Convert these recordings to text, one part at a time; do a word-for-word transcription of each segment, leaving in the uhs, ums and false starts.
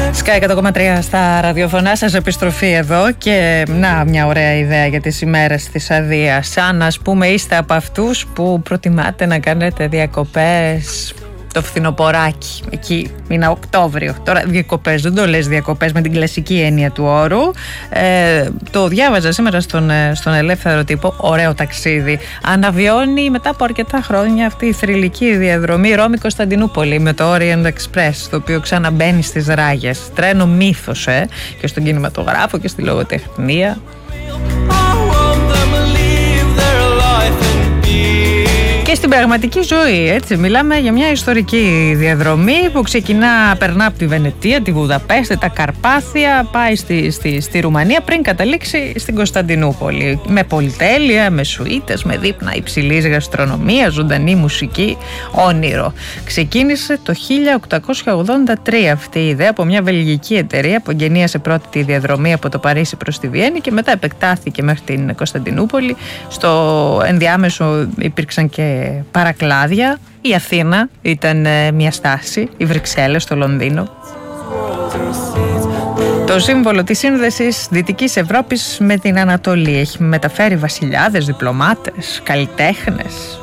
Sky εκατό κόμμα τρία στα ραδιοφωνά σας, επιστροφή εδώ και να μια ωραία ιδέα για τις ημέρες της αδείας. Αν ας πούμε είστε από αυτούς που προτιμάτε να κάνετε διακοπές το φθινοποράκι, εκεί μήνα Οκτώβριο. Τώρα διακοπές, δεν το λες διακοπές με την κλασική έννοια του όρου. Ε, το διάβαζα σήμερα στον, στον Ελεύθερο Τύπο. Ωραίο ταξίδι. Αναβιώνει μετά από αρκετά χρόνια αυτή η θρυλική διαδρομή Ρώμη-Κωνσταντινούπολη με το Orient Express, το οποίο ξαναμπαίνει στις ράγες. Τρένο μύθος, ε, και στον κινηματογράφο και στη λογοτεχνία. Και στην πραγματική ζωή, έτσι, μιλάμε για μια ιστορική διαδρομή που ξεκινά, περνά από τη Βενετία, τη Βουδαπέστη, τα Καρπάθια, πάει στη, στη, στη Ρουμανία πριν καταλήξει στην Κωνσταντινούπολη. Με πολυτέλεια, με σουίτες, με δείπνα υψηλής γαστρονομίας, ζωντανή μουσική, όνειρο. Ξεκίνησε το χίλια οκτακόσια ογδόντα τρία αυτή η ιδέα από μια βελγική εταιρεία που εγγενίασε πρώτη τη διαδρομή από το Παρίσι προς τη Βιέννη και μετά επεκτάθηκε μέχρι την Κωνσταντινούπολη. Στο ενδιάμεσο υπήρξαν και παρακλάδια. Η Αθήνα ήταν ε, μια στάση, οι Βρυξέλλες, το Λονδίνο. Το σύμβολο της σύνδεσης Δυτικής Ευρώπης με την Ανατολή. Έχει μεταφέρει βασιλιάδες, διπλωμάτες, καλλιτέχνες.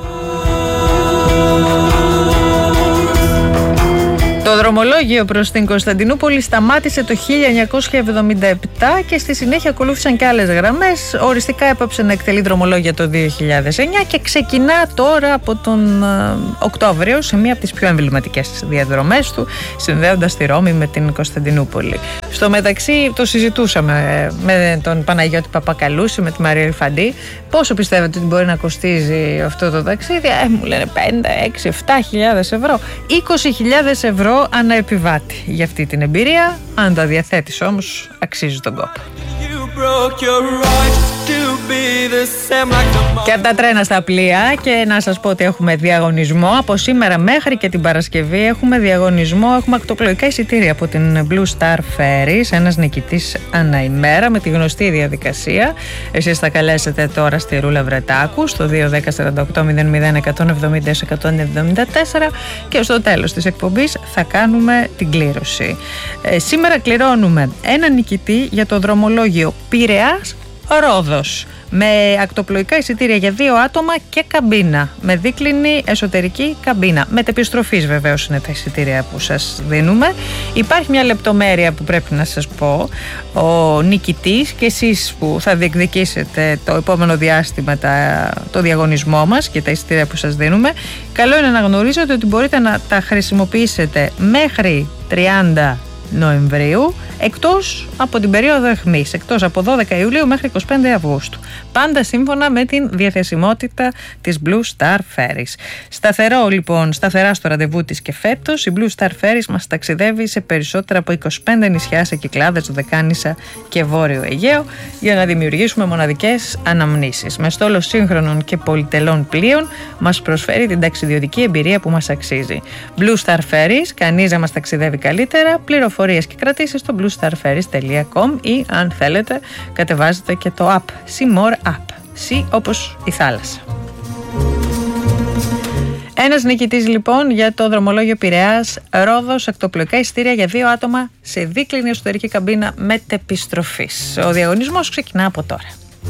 Το δρομολόγιο προς την Κωνσταντινούπολη σταμάτησε το χίλια εννιακόσια εβδομήντα επτά και στη συνέχεια ακολούθησαν και άλλες γραμμές. Οριστικά έπαψε να εκτελεί δρομολόγια το δύο χιλιάδες εννιά και ξεκινά τώρα από τον Οκτώβριο σε μία από τις πιο εμβληματικές διαδρομές του, συνδέοντας τη Ρώμη με την Κωνσταντινούπολη. Στο μεταξύ το συζητούσαμε με τον Παναγιώτη Παπακαλούση, με τη Μαρία Ρυφαντή. Πόσο πιστεύετε ότι μπορεί να κοστίζει αυτό το ταξίδι? Ε, μου λένε πέντε, έξι, επτά χιλιάδες ευρώ. είκοσι χιλιάδες ευρώ ανά επιβάτη για αυτή την εμπειρία. Αν τα διαθέτεις όμως, αξίζει τον κόπο. Και από τα τρένα στα πλοία, και να σας πω ότι έχουμε διαγωνισμό από σήμερα μέχρι και την Παρασκευή. Έχουμε διαγωνισμό, έχουμε ακτοπλοϊκά εισιτήρια από την Blue Star Ferries, ένας νικητής ανά ημέρα με τη γνωστή διαδικασία. Εσείς θα καλέσετε τώρα στη Ρούλα Βρετάκου στο δύο ένα μηδέν σαράντα οκτώ μηδέν μηδέν εκατόν εβδομήντα εκατόν εβδομήντα τέσσερα και στο τέλος της εκπομπής θα κάνουμε την κλήρωση. Ε, σήμερα κληρώνουμε ένα νικητή για το δρομολόγιο Πειραιάς Ρόδος με ακτοπλοϊκά εισιτήρια για δύο άτομα και καμπίνα, με δίκλινη εσωτερική καμπίνα. Μετεπιστροφής βεβαίως είναι τα εισιτήρια που σας δίνουμε. Υπάρχει μια λεπτομέρεια που πρέπει να σας πω. Ο νικητής και εσείς που θα διεκδικήσετε το επόμενο διάστημα τα, το διαγωνισμό μας και τα εισιτήρια που σας δίνουμε, καλό είναι να γνωρίζετε ότι μπορείτε να τα χρησιμοποιήσετε μέχρι τριάντα Νοεμβρίου, εκτός από την περίοδο αιχμής, εκτός από δώδεκα Ιουλίου μέχρι είκοσι πέντε Αυγούστου. Πάντα σύμφωνα με την διαθεσιμότητα της Blue Star Ferries. Σταθερό λοιπόν, σταθερά στο ραντεβού της και φέτος, η Blue Star Ferries μας ταξιδεύει σε περισσότερα από είκοσι πέντε νησιά σε Κυκλάδες, Δωδεκάνησα και Βόρειο Αιγαίο για να δημιουργήσουμε μοναδικές αναμνήσεις. Με στόλο σύγχρονων και πολυτελών πλοίων μας προσφέρει την ταξιδιωτική εμπειρία που μας αξίζει. Blue Star Ferries, κανείς δεν μας ταξιδεύει καλύτερα. Πληροφορίες και κρατήσεις στο blue star ferries τελεία com ή αν θέλετε κατεβάζετε και το app See More App. See όπως η θάλασσα. Ένας νικητής λοιπόν για το δρομολόγιο Πειραιάς Ρόδος, ακτοπλοϊκά εισιτήρια για δύο άτομα σε δίκλινη εσωτερική καμπίνα μετεπιστροφής. Ο διαγωνισμός ξεκινά από τώρα.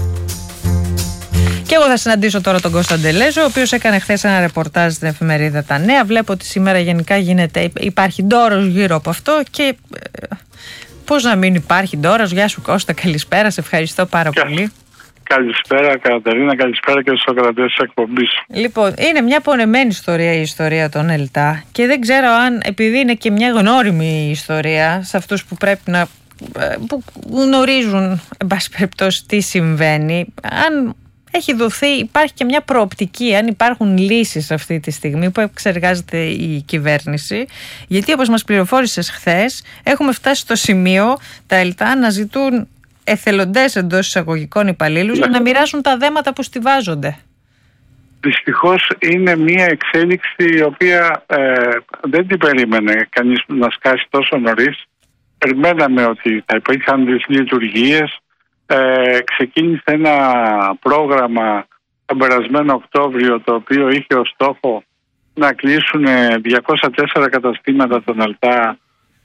Και εγώ θα συναντήσω τώρα τον Κώστα Ντελέζο, ο οποίος έκανε χθες ένα ρεπορτάζ στην εφημερίδα Τα Νέα. Βλέπω ότι σήμερα γενικά γίνεται, υπάρχει ντόρος γύρω από αυτό και ε, πώς να μην υπάρχει ντόρος. Γεια σου Κώστα, καλησπέρα, σε ευχαριστώ πάρα yeah. πολύ. Καλησπέρα Κατερίνα, καλησπέρα και στους ακροατές της εκπομπής. Λοιπόν, είναι μια πονεμένη ιστορία η ιστορία των ΕΛΤΑ και δεν ξέρω αν, επειδή είναι και μια γνώριμη ιστορία σε αυτούς που πρέπει να που γνωρίζουν εν πάση περιπτώσει τι συμβαίνει, αν έχει δοθεί, υπάρχει και μια προοπτική, αν υπάρχουν λύσεις αυτή τη στιγμή που εξεργάζεται η κυβέρνηση, γιατί όπως μας πληροφόρησες χθες, έχουμε φτάσει στο σημείο τα ΕΛΤΑ να ζητούν εθελοντές εντός εισαγωγικών υπαλλήλους για να μοιράσουν τα δέματα που στιβάζονται. Δυστυχώς είναι μια εξέλιξη η οποία ε, δεν την περίμενε κανείς να σκάσει τόσο νωρίς. Περιμέναμε ότι θα υπήρχαν τις λειτουργίες. Ε, ξεκίνησε ένα πρόγραμμα τον περασμένο Οκτώβριο, το οποίο είχε ως στόχο να κλείσουν διακόσια τέσσερα καταστήματα των ΕΛΤΑ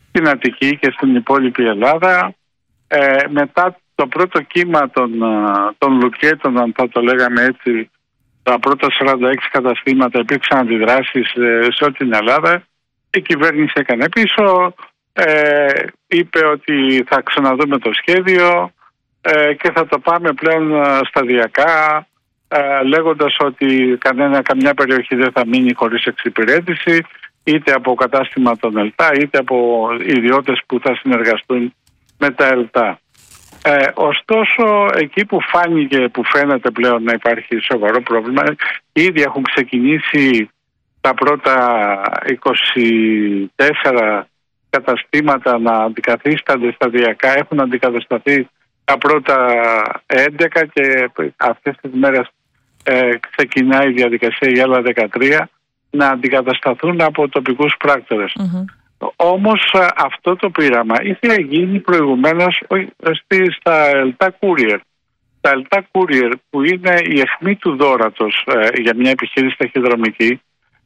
στην Αττική και στην υπόλοιπη Ελλάδα. Ε, μετά το πρώτο κύμα των, των λουκέτων, αν θα το λέγαμε έτσι, τα πρώτα σαράντα έξι καταστήματα υπήρξαν αντιδράσεις σε όλη την Ελλάδα. Η κυβέρνηση έκανε πίσω, ε, είπε ότι θα ξαναδούμε το σχέδιο ε, και θα το πάμε πλέον σταδιακά, ε, λέγοντας ότι κανένα, καμιά περιοχή δεν θα μείνει χωρίς εξυπηρέτηση, είτε από κατάστημα των ΕΛΤΑ είτε από ιδιώτες που θα συνεργαστούν με τα ΕΛΤΑ. Ε, ωστόσο, εκεί που φάνηκε, που φαίνεται πλέον να υπάρχει σοβαρό πρόβλημα, ήδη έχουν ξεκινήσει τα πρώτα είκοσι τέσσερα καταστήματα να αντικαθίστανται σταδιακά. Έχουν αντικατασταθεί τα πρώτα έντεκα και αυτές τις μέρες ε, ξεκινάει η διαδικασία για άλλα δεκατρία να αντικατασταθούν από τοπικούς πράκτορες. Mm-hmm. Όμως αυτό το πείραμα είχε γίνει προηγουμένως στα ΕΛΤΑ Courier. Τα ΕΛΤΑ Courier, που είναι η αιχμή του δώρατος ε, για μια επιχείρηση ταχυδρομική,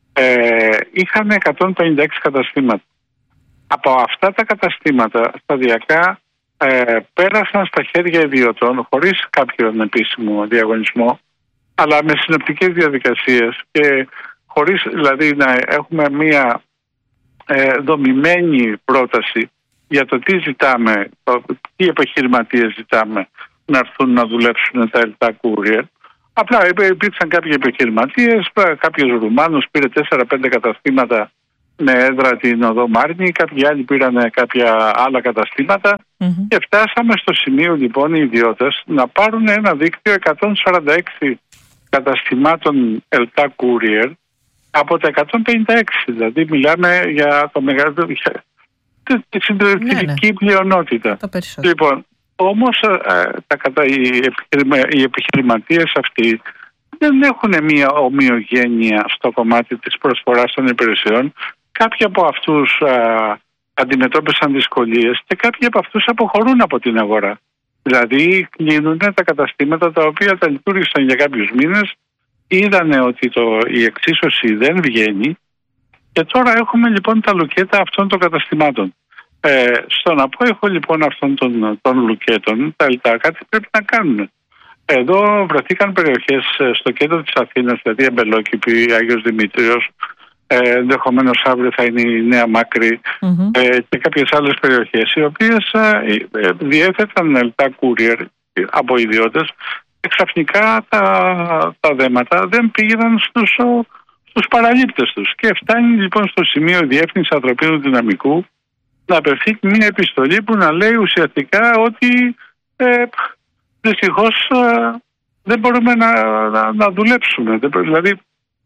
ε, είχαν εκατόν πενήντα έξι καταστήματα. Από αυτά τα καταστήματα σταδιακά ε, πέρασαν στα χέρια ιδιωτών χωρίς κάποιον επίσημο διαγωνισμό, αλλά με συνοπτικές διαδικασίες και χωρίς δηλαδή να έχουμε μια ε, δομημένη πρόταση για το τι ζητάμε, το, τι επιχειρηματίες ζητάμε να έρθουν να δουλέψουν τα ΕΛΤΑ Courier. Απλά υπήρξαν κάποιοι επιχειρηματίες, κάποιος Ρουμάνος πήρε τέσσερα πέντε καταστήματα με έδρα την οδό Μάρνη, κάποιοι άλλοι πήραν κάποια άλλα καταστήματα mm-hmm. και φτάσαμε στο σημείο λοιπόν οι ιδιώτες να πάρουν ένα δίκτυο εκατόν σαράντα έξι καταστημάτων ΕΛΤΑ Courier από τα εκατόν πενήντα έξι, δηλαδή μιλάμε για το μεγαλύτερο, τη συντηρητική ναι, ναι. πλειονότητα. Λοιπόν, όμως τα, τα, οι, επιχειρημα, οι επιχειρηματίες αυτοί δεν έχουν μια ομοιογένεια στο κομμάτι της προσφοράς των υπηρεσιών. Κάποιοι από αυτούς α, αντιμετώπισαν δυσκολίες και κάποιοι από αυτούς αποχωρούν από την αγορά. Δηλαδή κλείνουν τα καταστήματα τα οποία τα λειτουργήσαν για κάποιους μήνες, είδανε ότι το, η εξίσωση δεν βγαίνει και τώρα έχουμε λοιπόν τα λουκέτα αυτών των καταστημάτων. Ε, στον απόϊχο λοιπόν αυτών των, των λουκέτων, τα ΕΛΤΑ κάτι πρέπει να κάνουν. Εδώ βρεθήκαν περιοχές στο κέντρο της Αθήνας, δηλαδή Αμπελόκηπη, Άγιος Δημήτριος, ε, ενδεχομένως αύριο θα είναι η Νέα Μάκρη mm-hmm. ε, και κάποιες άλλες περιοχές, οι οποίες ε, ε, διέθεταν ΕΛΤΑ Courier από ιδιώτες και ξαφνικά τα, τα δέματα δεν πήγαιναν στους, στους παραλήπτες τους. Και φτάνει λοιπόν στο σημείο η Διεύθυνση Ανθρωπίνου Δυναμικού να απευθύνει μια επιστολή που να λέει ουσιαστικά ότι ε, δυστυχώς ε, δεν μπορούμε να, να, να δουλέψουμε. Δηλαδή,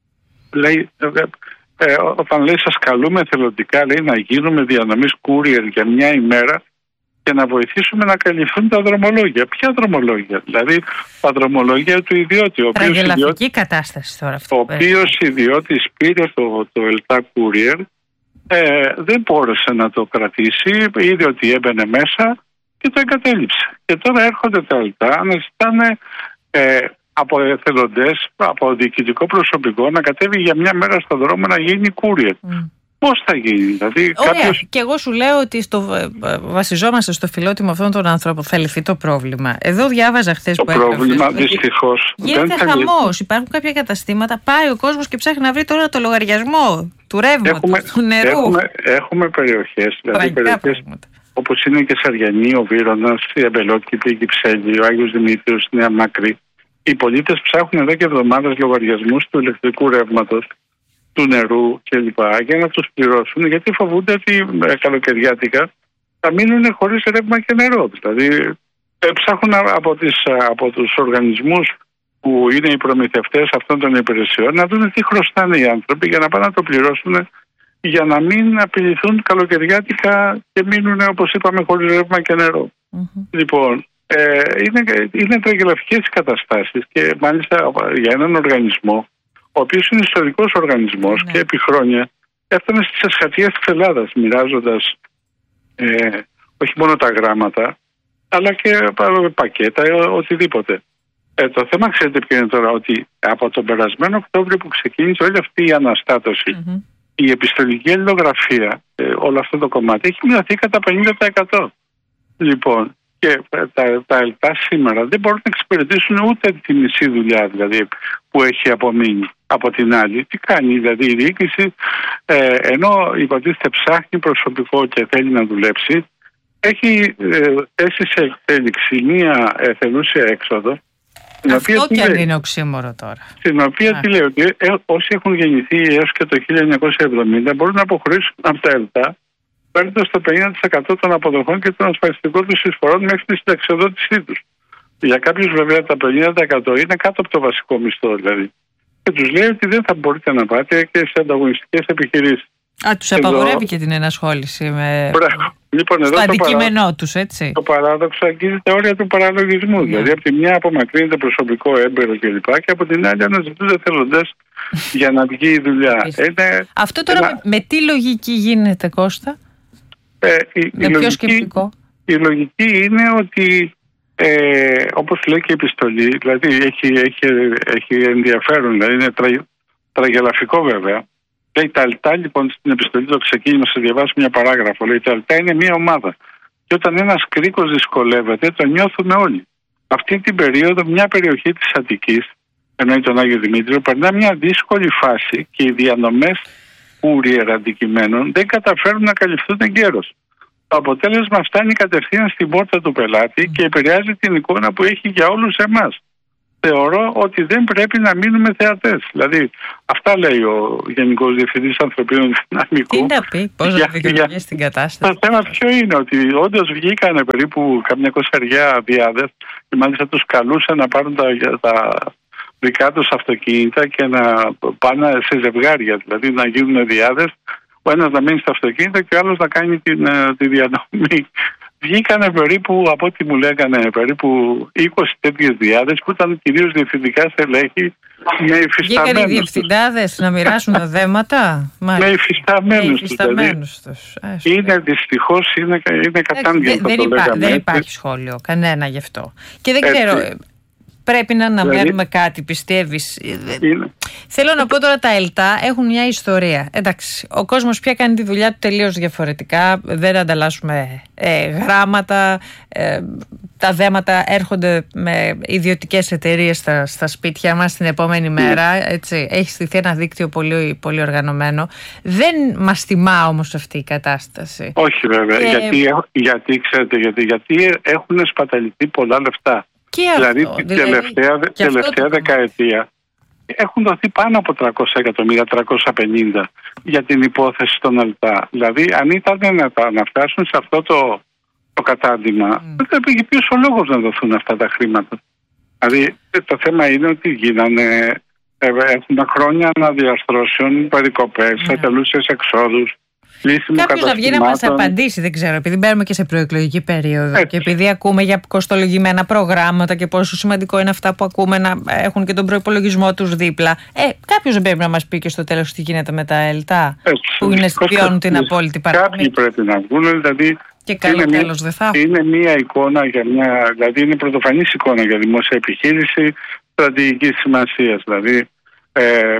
λέει, ε, ε, όταν λέει σας καλούμε εθελοντικά, λέει να γίνουμε διανομής courier για μια ημέρα και να βοηθήσουμε να καλυφθούν τα δρομολόγια. Ποια δρομολόγια? Δηλαδή τα δρομολόγια του ιδιώτη. Ο οποίος ιδιώτη, κατάσταση τώρα αυτό. Ο οποίος ιδιώτης πήρε το, το ΕΛΤΑ Courier, ε, δεν μπόρεσε να το κρατήσει, είδε ότι έμπαινε μέσα και το εγκατέλειψε. Και τώρα έρχονται τα ΕΛΤΑ να ζητάνε ε, από εθελοντές, από διοικητικό προσωπικό να κατέβει για μια μέρα στον δρόμο να γίνει courier. Mm. Πώς θα γίνει, δηλαδή Ωραία. κάποιος... Και εγώ σου λέω ότι στο, βασιζόμαστε στο φιλότιμο αυτόν τον άνθρωπο, θα λυθεί το πρόβλημα. Εδώ διάβαζα χθες το που Το πρόβλημα δυστυχώς γίνεται χαμός. Υπάρχουν κάποια καταστήματα, πάει ο κόσμος και ψάχνει να βρει τώρα το λογαριασμό του ρεύματος, του νερού. Έχουμε, έχουμε περιοχές, δηλαδή περιοχές όπως είναι και Σαριανή, ο Βύρωνας, η Αμπελόκηπη, η Κυψέλη, ο Άγιος Δημήτριος, η Νέα Μάκρη. Οι πολίτες ψάχνουν εδώ και εβδομάδες λογαριασμούς του ηλεκτρικού ρεύματος, του νερού κλπ. Για να τους πληρώσουν, γιατί φοβούνται ότι ε, καλοκαιριάτικα θα μείνουν χωρίς ρεύμα και νερό. Δηλαδή ε, ψάχνουν από, τις, από τους οργανισμούς που είναι οι προμηθευτές αυτών των υπηρεσιών να δουν τι χρωστάνε οι άνθρωποι για να πάνε να το πληρώσουν, για να μην απειληθούν καλοκαιριάτικα και μείνουν, όπως είπαμε, χωρίς ρεύμα και νερό. Mm-hmm. Λοιπόν, ε, είναι, είναι τραγελαφικές οι καταστάσεις και μάλιστα για έναν οργανισμό ο οποίος είναι ιστορικός οργανισμός mm-hmm. και επί χρόνια έφτανε στις εσχατίες της Ελλάδας, μοιράζοντας ε, όχι μόνο τα γράμματα αλλά και πακέτα, ε, οτιδήποτε. Ε, το θέμα ξέρετε ποιο είναι τώρα, ότι από τον περασμένο Οκτώβριο που ξεκίνησε όλη αυτή η αναστάτωση mm-hmm. η επιστολική αλληλογραφία, ε, όλο αυτό το κομμάτι, έχει μειωθεί κατά πενήντα τοις εκατό. Λοιπόν, και τα, τα ΕΛΤΑ σήμερα δεν μπορούν να εξυπηρετήσουν ούτε τη μισή δουλειά δηλαδή, που έχει απομείνει. Από την άλλη, τι κάνει δηλαδή η διοίκηση, ε, ενώ υποτίθεται ψάχνει προσωπικό και θέλει να δουλέψει, έχει ε, θέσει σε εξέλιξη μία εθελούσια έξοδο. Αυτό και αν είναι οξύμορο τώρα. Στην οποία τι λέει, ότι ε, όσοι έχουν γεννηθεί έως και το χίλια εννιακόσια εβδομήντα μπορούν να αποχωρήσουν από τα ΕΛΤΑ, παίρνοντας το πενήντα τοις εκατό των αποδοχών και των ασφαλιστικών τους εισφορών μέχρι τη συνταξιοδότησή τους. Για κάποιους βέβαια τα πενήντα τοις εκατό είναι κάτω από το βασικό μισθό δηλαδή. Και τους λέει ότι δεν θα μπορείτε να πάτε και σε ανταγωνιστικές επιχειρήσεις. Α, τους εδώ... απαγορεύει και την ενασχόληση με... Λοιπόν, στο αντικείμενό παρά... τους, έτσι. Το παράδοξο αγγίζει τα όρια του παραλογισμού. Yeah. Δηλαδή, από τη μια απομακρύνεται προσωπικό έμπειρο κλπ. Και, και από την άλλη αναζητούνται θελοντές για να βγει η δουλειά. Είναι... Αυτό τώρα ένα... με, με τι λογική γίνεται, Κώστα? Ε, η, με η ποιο λογική, σκεπτικό? Η λογική είναι ότι, ε, όπως λέει και η επιστολή, δηλαδή έχει, έχει, έχει ενδιαφέρον, δηλαδή είναι τρα, τραγελαφικό βέβαια. Λέει τα ΕΛΤΑ, λοιπόν, στην επιστολή το ξεκίνημα, σε διαβάσω μια παράγραφο. Λέει τα ΕΛΤΑ είναι μια ομάδα. Και όταν ένας κρίκος δυσκολεύεται, το νιώθουμε όλοι. Αυτή την περίοδο, μια περιοχή της Αττικής, εννοεί τον Άγιο Δημήτριο, περνά μια δύσκολη φάση και οι διανομές courier αντικειμένων δεν καταφέρουν να καλυφθούν εγκαίρως. Το αποτέλεσμα φτάνει κατευθείαν στην πόρτα του πελάτη και επηρεάζει την εικόνα που έχει για όλους εμάς. Θεωρώ ότι δεν πρέπει να μείνουμε θεατές. Δηλαδή, αυτά λέει ο Γενικός Διευθυντής Ανθρωπίνων Δυναμικού. Τι να πει, πώς να δικαιολογήσει την κατάσταση. Το θέμα ποιο είναι, ότι όντως βγήκανε περίπου καμιά κοσαριά διάδες και μάλιστα τους καλούσαν να πάρουν τα, τα δικά τους αυτοκίνητα και να πάνε σε ζευγάρια, δηλαδή να γίνουν διάδες. Ο ένας να μείνει στο αυτοκίνητο και ο άλλος να κάνει την, τη διανομή. Βγήκανε περίπου, από ό,τι μου λέγανε, περίπου είκοσι τέτοιες διάδες που ήταν κυρίως διευθυντικά στελέχη με υφισταμένους. Βγήκαν οι διευθυντάδες να μοιράσουν τα δέματα. Με υφισταμένους τους. Δηλαδή. τους. Είναι δυστυχώς, είναι, είναι κατάντια δεν, το λέγαμε. Δεν υπάρχει σχόλιο, κανένα γι' αυτό. Και δεν έτσι. ξέρω... Πρέπει να αναμένουμε δηλαδή, κάτι, πιστεύεις? Είναι. Θέλω να πω τώρα, τα ΕΛΤΑ έχουν μια ιστορία. Εντάξει, ο κόσμος πια κάνει τη δουλειά του τελείως διαφορετικά. Δεν ανταλλάσσουμε ε, γράμματα. Ε, τα δέματα έρχονται με ιδιωτικές εταιρείες στα, στα σπίτια μας την επόμενη μέρα. Έτσι. Έχει στηθεί ένα δίκτυο πολύ, πολύ οργανωμένο. Δεν μας τιμά όμως αυτή η κατάσταση. Όχι βέβαια. Και... Γιατί, γιατί, ξέρετε, γιατί, γιατί έχουν σπαταληθεί πολλά λεφτά. Δηλαδή την δηλαδή, τελευταία, τελευταία δεκαετία έχουν δοθεί πάνω από τριακόσια εκατομμύρια, τριακόσια πενήντα για την υπόθεση των ΕΛΤΑ. Δηλαδή αν ήταν να, να φτάσουν σε αυτό το, το κατάντημα, mm. δεν υπήρχε ποιος ο λόγος να δοθούν αυτά τα χρήματα. Δηλαδή το θέμα είναι ότι γίνανε, έχουμε χρόνια αναδιαρθρώσεων, περικοπές, mm. ατελούσιες εξόδους. Κάποιος να βγει να μας απαντήσει, δεν ξέρω, επειδή μπαίνουμε και σε προεκλογική περίοδο. Έτσι. Και επειδή ακούμε για κοστολογημένα προγράμματα και πόσο σημαντικό είναι αυτά που ακούμε να έχουν και τον προϋπολογισμό τους δίπλα. Ε, κάποιος δεν πρέπει να μας πει και στο τέλος τι γίνεται με τα ΕΛΤΑ, που είναι στιώνουν την απόλυτη παραπομπή. Κάποιοι πρέπει να βγουν, δηλαδή. Και καλό τέλος δεν θα είναι μια εικόνα για μια, δηλαδή είναι πρωτοφανής εικόνα για δημόσια επιχείρηση στρατηγικής σημασίας. Δηλαδή. Ε,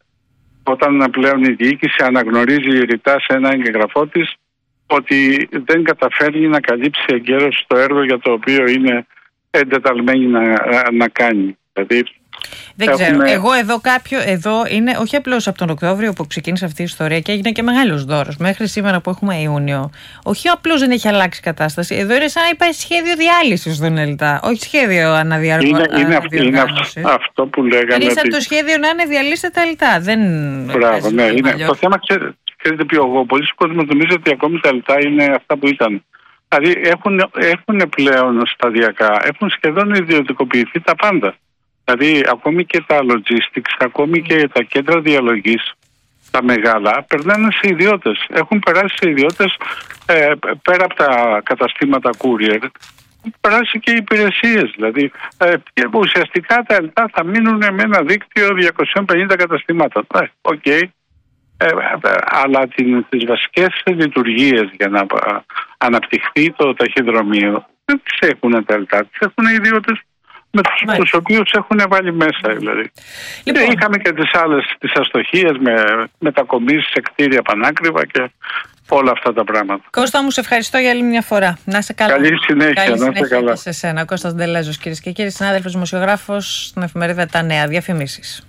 Όταν πλέον η διοίκηση αναγνωρίζει ρητά σε ένα εγγραφό της ότι δεν καταφέρνει να καλύψει εγκαίρως το έργο για το οποίο είναι εντεταλμένη να, να κάνει. Δηλαδή, δεν έχουμε... ξέρω. Εγώ εδώ κάποιο, εδώ είναι όχι απλώς από τον Οκτώβριο που ξεκίνησε αυτή η ιστορία και έγινε και μεγάλος δώρος. Μέχρι σήμερα που έχουμε Ιούνιο, όχι απλώς δεν έχει αλλάξει η κατάσταση. Εδώ είναι σαν να υπάρχει σχέδιο διάλυσης των ΕΛΤΑ, όχι σχέδιο αναδιαργάνωσης. Είναι, είναι, είναι αυτό, αυτό που λέγαμε. Είναι σαν το σχέδιο να είναι διαλύσετε τα ΕΛΤΑ. Δεν. Μπράβο, ναι. Είναι. Το θέμα, ξέρετε, ξέρετε ποιο εγώ. Πολλοί κόσμοι νομίζουν ότι ακόμη τα ΕΛΤΑ είναι αυτά που ήταν. Δηλαδή έχουν, έχουν πλέον σταδιακά, έχουν σχεδόν ιδιωτικοποιηθεί τα πάντα. Δηλαδή ακόμη και τα logistics, ακόμη και τα κέντρα διαλογής, τα μεγάλα, περνάνε σε ιδιώτες. Έχουν περάσει σε ιδιώτες ε, πέρα από τα καταστήματα courier, έχουν περάσει και οι υπηρεσίες. Δηλαδή ε, και ουσιαστικά τα ΕΛΤΑ θα μείνουν με ένα δίκτυο διακόσια πενήντα καταστημάτων. Ε, Οκ. Okay. Ε, αλλά την, τις βασικές λειτουργίες για να αναπτυχθεί το ταχυδρομείο δεν τις έχουν τα ΕΛΤΑ, τις έχουν οι ιδιώτες με τους, τους οποίους έχουν βάλει μέσα δηλαδή. Λοιπόν. Και είχαμε και τις άλλες τις αστοχίες με μετακομίσεις σε κτίρια πανάκριβα και όλα αυτά τα πράγματα. Κώστα μου, σε ευχαριστώ για άλλη μια φορά. Να είσαι καλά. Καλή συνέχεια. Καλή να συνέχεια καλά. Και σε εσένα. Κώστας Ντελέζος, κυρίες και κύριοι, συνάδελφος δημοσιογράφος στην εφημερίδα Τα Νέα. Διαφημίσεις.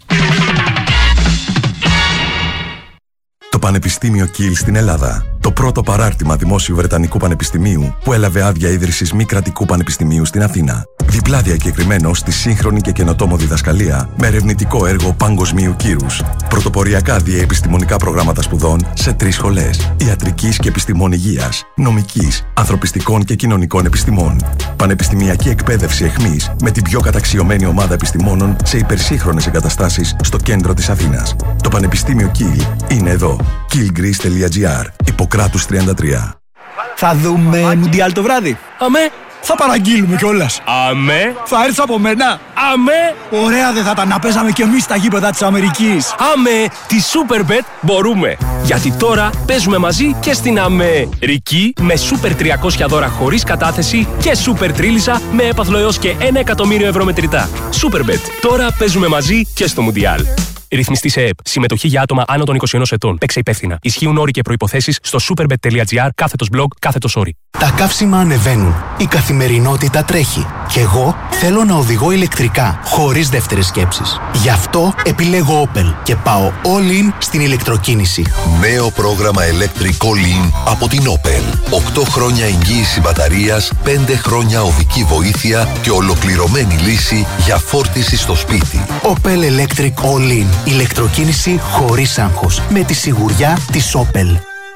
Το Πανεπιστήμιο Κιλ στην Ελλάδα. Το πρώτο παράρτημα δημόσιου Βρετανικού Πανεπιστημίου που έλαβε άδεια ίδρυσης μη κρατικού πανεπιστημίου στην Αθήνα. Διπλά διακεκριμένο στη σύγχρονη και καινοτόμο διδασκαλία με ερευνητικό έργο παγκοσμίου κύρους. Πρωτοποριακά διαεπιστημονικά προγράμματα σπουδών σε τρεις σχολές: ιατρικής και επιστημών υγείας, νομικής, ανθρωπιστικών και κοινωνικών επιστημών. Πανεπιστημιακή εκπαίδευση εχμής με την πιο καταξιωμένη ομάδα επιστημόνων σε υπερσύγχρονες εγκαταστάσεις στο κέντρο της Αθήνας. Το Πανεπιστήμιο Κιλ είναι εδώ. κιλ γκρις τελεία τζι άρ. Ιπποκράτους τριάντα τρία. Θα δούμε Μουντιάλ το βράδυ. Αμέ. Θα παραγγείλουμε κιόλας. Αμέ. Θα έρθεις από μένα. Αμέ. Ωραία δεν θα τα να παίζαμε κι εμείς στα γήπεδα της Αμερικής. Αμέ. Τη Superbet μπορούμε. Γιατί τώρα παίζουμε μαζί και στην Αμερική με Super τριακόσια δώρα χωρίς κατάθεση και Super Τρίλισσα με έπαθλο έως και ένα εκατομμύριο ευρώ μετρητά. Superbet. Τώρα παίζουμε μαζί και στο Μουντιάλ. Ρυθμιστή σε ΕΕΠ. Συμμετοχή για άτομα άνω των είκοσι ενός ετών. Παίξε υπεύθυνα. Ισχύουν όροι και προϋποθέσεις στο superbet τελεία τζι άρ κάθετος blog κάθετος όροι. Τα καύσιμα ανεβαίνουν. Η καθημερινότητα τρέχει. Και εγώ θέλω να οδηγώ ηλεκτρικά, χωρίς δεύτερες σκέψεις. Γι' αυτό επιλέγω Opel και πάω all in στην ηλεκτροκίνηση. Νέο πρόγραμμα Electric All In από την Opel. οκτώ χρόνια εγγύηση μπαταρίας, πέντε χρόνια οδική βοήθεια και ολοκληρωμένη λύση για φόρτιση στο σπίτι. Opel Electric All In. Ηλεκτροκίνηση χωρίς άγχος. Με τη σιγουριά της Opel.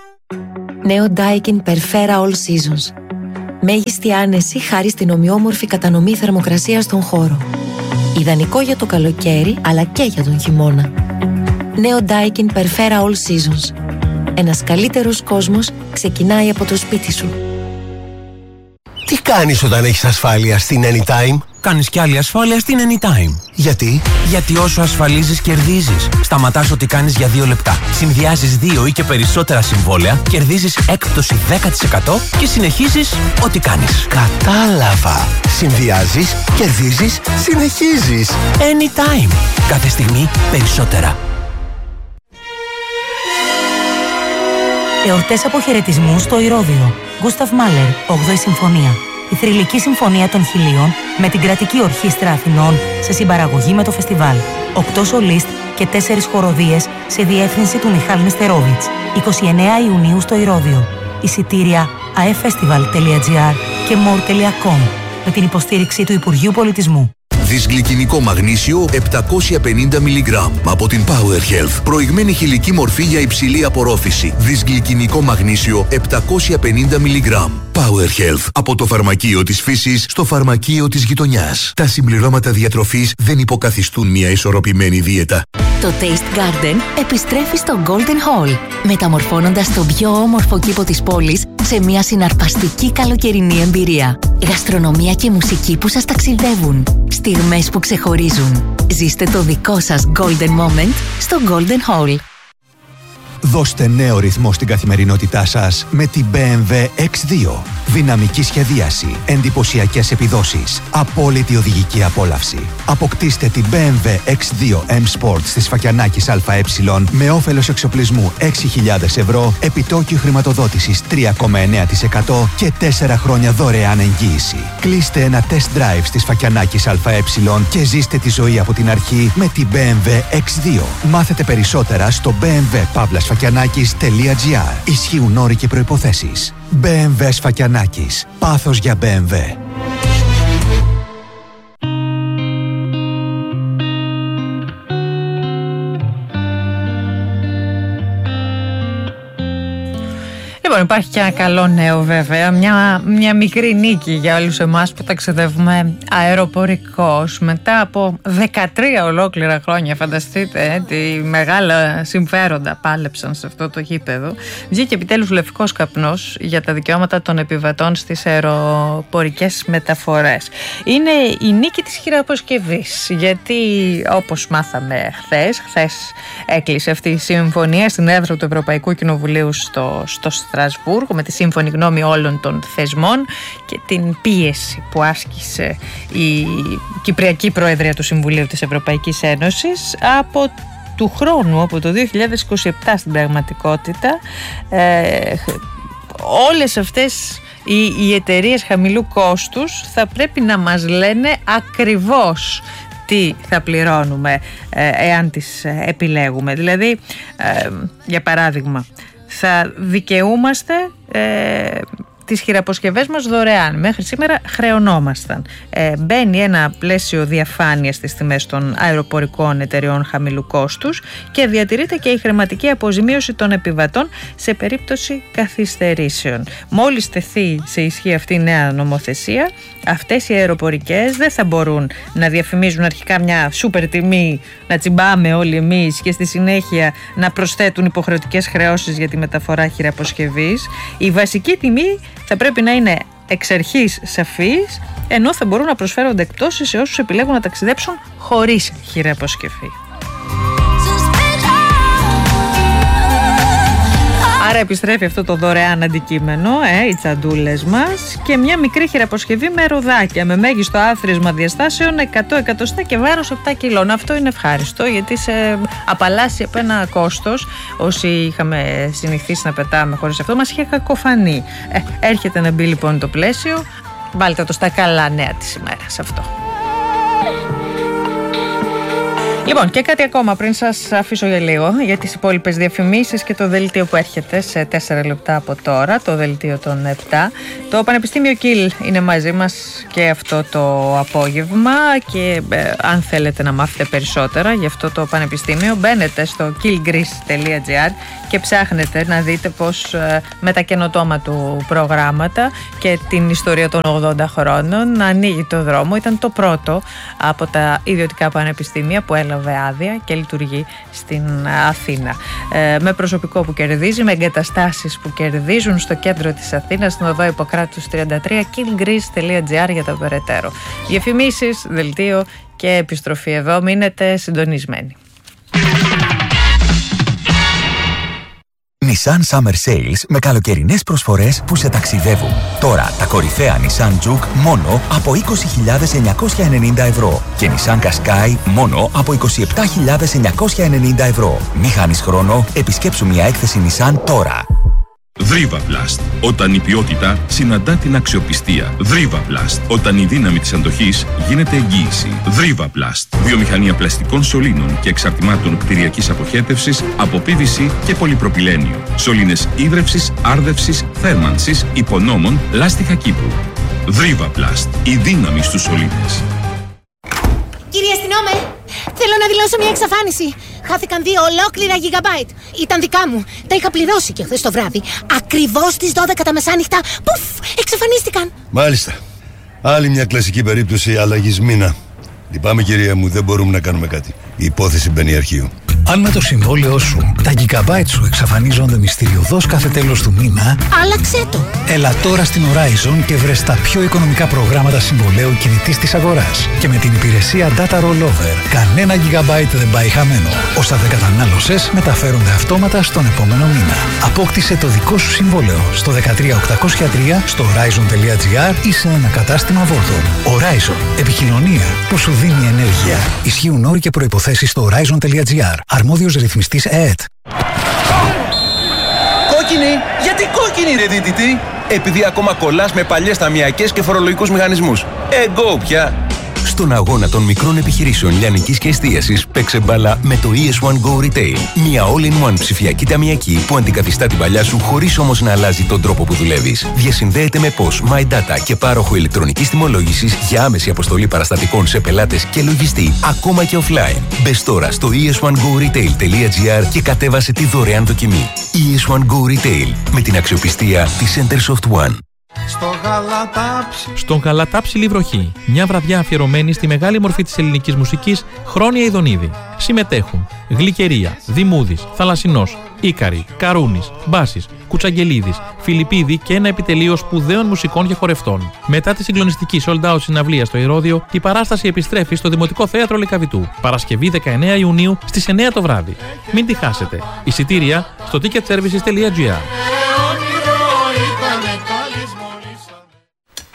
Νέο Daikin Perfera All Seasons. Μέγιστη άνεση χάρη στην ομοιόμορφη κατανομή θερμοκρασίας στον χώρο. Ιδανικό για το καλοκαίρι αλλά και για τον χειμώνα. Νέο Daikin Perfera All Seasons. Ένας καλύτερος κόσμος ξεκινάει από το σπίτι σου. Τι κάνεις όταν έχεις ασφάλεια στην Anytime? Κάνεις κι άλλη ασφάλεια στην Anytime. Γιατί? Γιατί όσο ασφαλίζεις κερδίζεις. Σταματάς ό,τι κάνεις για δύο λεπτά. Συνδυάζεις δύο ή και περισσότερα συμβόλαια, κερδίζεις έκπτωση δέκα τοις εκατό και συνεχίζεις ό,τι κάνεις. Κατάλαβα. Συνδυάζεις, κερδίζεις, συνεχίζεις. Anytime. Κάθε στιγμή περισσότερα. Εορτές αποχαιρετισμού στο Ηρώδειο. Γκούσταβ Μάλερ, όγδοη Συμφωνία. Η θρυλική συμφωνία των Χιλίων με την Κρατική Ορχήστρα Αθηνών σε συμπαραγωγή με το φεστιβάλ. Οκτώ σολίστ και τέσσερις χοροδίες σε διεύθυνση του Μιχάλ Νεστερόβιτς. εικοστή ενάτη Ιουνίου στο Ηρώδειο. Εισιτήρια αεφεστιβάλ τελεία τζι άρ και μορ τελεία κομ με την υποστήριξη του Υπουργείου Πολιτισμού. Δυσγλυκινικό μαγνήσιο επτακόσια πενήντα μιλιγκράμμ από την Power Health. Προηγμένη χηλική μορφή για υψηλή απορρόφηση. Δυσγλυκινικό μαγνήσιο επτακόσια πενήντα μιλιγκράμμ. Power Health. Από το φαρμακείο της φύσης στο φαρμακείο της γειτονιάς. Τα συμπληρώματα διατροφής δεν υποκαθιστούν μια ισορροπημένη δίαιτα. Το Taste Garden επιστρέφει στο Golden Hall, μεταμορφώνοντας τον πιο όμορφο κήπο της πόλης σε μια συναρπαστική καλοκαιρινή εμπειρία. Γαστρονομία και μουσική που σας ταξιδεύουν. Στιγμές που ξεχωρίζουν. Ζήστε το δικό σας Golden Moment στο Golden Hall. Δώστε νέο ρυθμό στην καθημερινότητά σας με την μπι εμ ντάμπλιου εξ δύο. Δυναμική σχεδίαση, εντυπωσιακές επιδόσεις, απόλυτη οδηγική απόλαυση. Αποκτήστε την μπι εμ ντάμπλιου εξ δύο M Sport στη Σφακιανάκης ΑΕ με όφελος εξοπλισμού έξι χιλιάδες ευρώ, επιτόκιο χρηματοδότησης τρία κόμμα εννέα τοις εκατό και τέσσερα χρόνια δωρεάν εγγύηση. Κλείστε ένα test drive στη Σφακιανάκης ΑΕ και ζήστε τη ζωή από την αρχή με την μπι εμ ντάμπλιου εξ δύο. Μάθετε περισσότερα στο μπι εμ ντάμπλιου παύλα σφακιανάκης τελεία τζι άρ. Ισχύουν όροι και προϋποθέσεις. μπι εμ ντάμπλιου Σφακιανάκης. Πάθος για μπι εμ ντάμπλιου. Λοιπόν, υπάρχει και ένα καλό νέο βέβαια, μια, μια μικρή νίκη για όλους εμάς που ταξιδεύουμε αεροπορικώς μετά από δεκατρία ολόκληρα χρόνια. Φανταστείτε ε, τι μεγάλα συμφέροντα πάλεψαν σε αυτό το γήπεδο. Βγήκε επιτέλους λευκός καπνός για τα δικαιώματα των επιβατών στις αεροπορικές μεταφορές. Είναι η νίκη της χειραποσκευής, γιατί όπως μάθαμε χθες, χθες έκλεισε αυτή η συμφωνία στην έδρα του Ευρωπαϊκού Κοινοβουλίου στο, στο Στρασβούργο. Στρασβούργο με τη σύμφωνη γνώμη όλων των θεσμών και την πίεση που άσκησε η Κυπριακή Προεδρία του Συμβουλίου της Ευρωπαϊκής Ένωσης. Από του χρόνου, από το δύο χιλιάδες είκοσι επτά στην πραγματικότητα, ε, όλες αυτές οι, οι εταιρείες χαμηλού κόστους θα πρέπει να μας λένε ακριβώς τι θα πληρώνουμε ε, εάν τις επιλέγουμε. Δηλαδή, ε, για παράδειγμα, θα δικαιούμαστε ε, τις χειραποσκευές μας δωρεάν. Μέχρι σήμερα χρεωνόμασταν. Ε, μπαίνει ένα πλαίσιο διαφάνειας στις τιμές των αεροπορικών εταιριών χαμηλού κόστους και διατηρείται και η χρηματική αποζημίωση των επιβατών σε περίπτωση καθυστερήσεων. Μόλις τεθεί σε ισχύ αυτή η νέα νομοθεσία, αυτές οι αεροπορικές δεν θα μπορούν να διαφημίζουν αρχικά μια σούπερ τιμή, να τσιμπάμε όλοι εμείς και στη συνέχεια να προσθέτουν υποχρεωτικές χρεώσεις για τη μεταφορά χειραποσκευής. Η βασική τιμή θα πρέπει να είναι εξ αρχής σαφής, ενώ θα μπορούν να προσφέρονται εκπτώσεις σε όσους επιλέγουν να ταξιδέψουν χωρίς χειραποσκευή. Άρα επιστρέφει αυτό το δωρεάν αντικείμενο, ε, οι τσαντούλες μας, και μια μικρή χειραποσκευή με ροδάκια, με μέγιστο άθροισμα διαστάσεων εκατό εκατοστά και βάρος επτά κιλών. Αυτό είναι ευχάριστο, γιατί σε απαλλάσσει από ένα κόστος. Όσοι είχαμε συνηθίσει να πετάμε χωρίς αυτό, μας είχε κακοφανεί. Ε, έρχεται να μπει λοιπόν το πλαίσιο. Βάλτε το στα καλά νέα της ημέρας αυτό. Λοιπόν, και κάτι ακόμα πριν σας αφήσω για λίγο για τις υπόλοιπες διαφημίσεις και το δελτίο που έρχεται σε τέσσερα λεπτά από τώρα, το δελτίο των επτά. Το Πανεπιστήμιο Κιλ είναι μαζί μας και αυτό το απόγευμα και ε, αν θέλετε να μάθετε περισσότερα για αυτό το πανεπιστήμιο, μπαίνετε στο killgreece τελεία gr και ψάχνετε να δείτε πως ε, με τα καινοτόμα του προγράμματα και την ιστορία των ογδόντα χρόνων ανοίγει το δρόμο. Ήταν το πρώτο από τα ιδιωτικά πανεπιστήμια που έλαβε άδεια και λειτουργεί στην Αθήνα. Ε, με προσωπικό που κερδίζει, με εγκαταστάσεις που κερδίζουν στο κέντρο της Αθήνας, στην οδό Ιπποκράτους τριάντα τρία, killgreece τελεία gr για τα περαιτέρω. Διαφημίσεις, δελτίο και επιστροφή εδώ. Μείνετε συντονισμένοι. Nissan Summer Sales με καλοκαιρινές προσφορές που σε ταξιδεύουν. Τώρα τα κορυφαία Nissan Juke μόνο από είκοσι χιλιάδες εννιακόσια ενενήντα ευρώ και Nissan Qashqai μόνο από είκοσι επτά χιλιάδες εννιακόσια ενενήντα ευρώ. Μη χάνεις χρόνο, επισκέψου μια έκθεση Nissan τώρα. Δρίβα-Πλαστ. Όταν η ποιότητα συναντά την αξιοπιστία. Δρίβα-Πλαστ. Όταν η δύναμη της αντοχής γίνεται εγγύηση. Δρίβα-Πλαστ. Βιομηχανία πλαστικών σωλήνων και εξαρτημάτων κτηριακής αποχέτευσης από πι βι σι και πολυπροπυλένιο. Σωλήνες ίδρευσης, άρδευσης, θέρμανσης, υπονόμων, λάστιχα κήπου. Δρίβα-Πλαστ. Η δύναμη στους σωλήνες. Κύριε αστυνόμε, θέλω να δηλώσω μια εξαφάνιση. Χάθηκαν δύο ολόκληρα γιγαμπάιτ. Ήταν δικά μου. Τα είχα πληρώσει και χθες το βράδυ. Ακριβώς στις δώδεκα τα μεσάνυχτα. Πουφ! Εξαφανίστηκαν. Μάλιστα. Άλλη μια κλασική περίπτωση αλλαγής μήνα. Λυπάμαι, κυρία μου, δεν μπορούμε να κάνουμε κάτι. Η υπόθεση μπαίνει αρχείο. Αν με το συμβόλαιό σου τα gigabyte σου εξαφανίζονται μυστηριωδώς κάθε τέλος του μήνα, άλλαξέ το. Έλα τώρα στην Horizon και βρες τα πιο οικονομικά προγράμματα συμβολέου κινητής της αγοράς. Και με την υπηρεσία Data Rollover, κανένα gigabyte δεν πάει χαμένο. Όσα δεν κατανάλωσες μεταφέρονται αυτόματα στον επόμενο μήνα. Απόκτησε το δικό σου συμβόλαιο στο δεκατρία οκτακόσια τρία, στο horizon τελεία gr ή σε ένα κατάστημα Vodafone. Horizon. Επικοινωνία που σου δίνει ενέργεια. Ισχύουν όροι και προϋποθέσεις στο horizon τελεία gr. Αρμόδιος ρυθμιστής ΕΕΤ. Κόκκινη! Γιατί κόκκινη, ρε δίτητη! Επειδή ακόμα κολλάς με παλιές ταμιακές και φορολογικούς μηχανισμούς. Εγκό πια! Στον αγώνα των μικρών επιχειρήσεων λιανικής και εστίασης, παίξε μπάλα με το ι ες one Go Retail. Μια all-in-one ψηφιακή ταμιακή που αντικαθιστά την παλιά σου χωρίς όμως να αλλάζει τον τρόπο που δουλεύεις. Διασυνδέεται με P O S, MyData και πάροχο ηλεκτρονικής τιμολόγησης για άμεση αποστολή παραστατικών σε πελάτες και λογιστή, ακόμα και offline. Μπες τώρα στο ι ες one go retail τελεία gr και κατέβασε τη δωρεάν δοκιμή. ι ες one Go Retail, με την αξιοπιστία της Centersoft One. Στο Γαλατάψι. Στον Γαλατάψιλη βροχή. Μια βραδιά αφιερωμένη στη μεγάλη μορφή της ελληνικής μουσικής, Χρόνια Ιδονίδη. Συμμετέχουν Γλυκερία, Δημούδης, Θαλασσινός, Ίκαρη, Καρούνης, Μπάσης, Κουτσαγγελίδης, Φιλιππίδη και ένα επιτελείο σπουδαίων μουσικών και χορευτών. Μετά τη συγκλονιστική sold out συναυλία στο Ηρώδειο, η παράσταση επιστρέφει στο Δημοτικό Θέατρο Λυκαβητού. Παρασκευή δεκαεννέα Ιουνίου στις εννέα το βράδυ. Μην τη χάσετε. Εισιτήρια στο ticket services τελεία gr.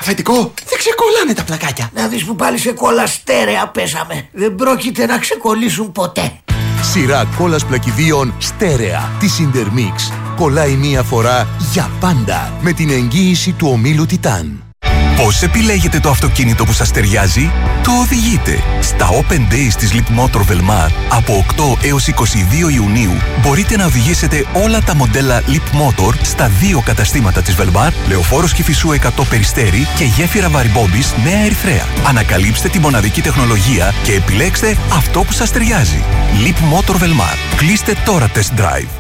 Αφεντικό, δεν ξεκολλάνε τα πλακάκια. Να δεις που πάλι σε κόλλα στέρεα πέσαμε. Δεν πρόκειται να ξεκολλήσουν ποτέ. Σειρά κόλλας πλακιδίων στέρεα της Intermix. Κολλάει μία φορά για πάντα με την εγγύηση του ομίλου Titan. Πώς επιλέγετε το αυτοκίνητο που σας ταιριάζει? Το οδηγείτε. Στα Open Days της Leapmotor Velmar από οκτώ έως είκοσι δύο Ιουνίου μπορείτε να οδηγήσετε όλα τα μοντέλα Leapmotor στα δύο καταστήματα της Velmar, Λεωφόρος Κηφισού εκατό Περιστέρι και γέφυρα Βαριμπόμπης Νέα Ερυθρέα. Ανακαλύψτε τη μοναδική τεχνολογία και επιλέξτε αυτό που σας ταιριάζει. Leapmotor Velmar. Κλείστε τώρα test drive.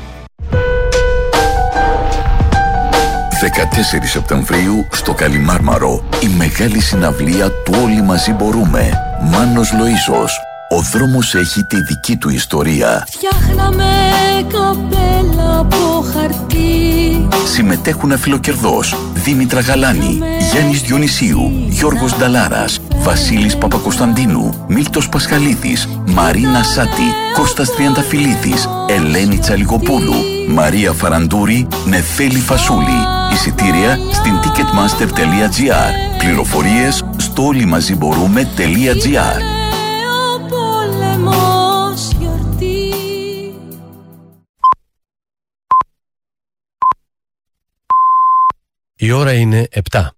δεκατέσσερις Σεπτεμβρίου στο Καλιμάρμαρο η μεγάλη συναυλία του Όλοι Μαζί Μπορούμε. Μάνος Λοΐζος. Ο δρόμος έχει τη δική του ιστορία. Φτιάχναμε καπέλα από χαρτί. Συμμετέχουν αφιλοκερδός Δήμητρα Γαλάνη, Γιάννης Διονυσίου, Γιώργος Νταλάρας, Βασίλης Παπακοσταντίνου, Μίλτος Πασχαλίδης, Μαρίνα Σάτη, Κώστας Τριανταφυλλίδης, Ελένη Τσαλιγοπούλου, Μαρία Φαραντούρη, Νεφέλη Φασούλη. Εισιτήρια στην ticketmaster τελεία gr. Πληροφορίες στο όλοιμαζιμπορούμε τελεία gr. Η ώρα είναι επτά.